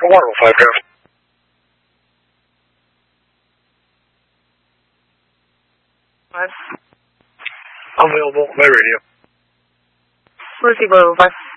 105 draft. Five. Available by radio. Receiver 5.